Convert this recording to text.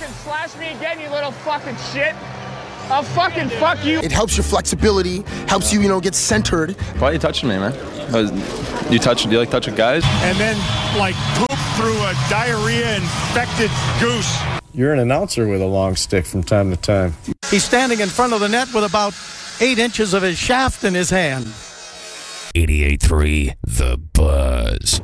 fucking slash me again, you little fucking shit. I'll fucking fuck you. It helps your flexibility, helps you, get centered. Why are you touching me, man? Do you like touching guys? And then, poop through a diarrhea-infected goose. You're an announcer with a long stick from time to time. He's standing in front of the net with about 8 inches of his shaft in his hand. 88.3 The Buzz.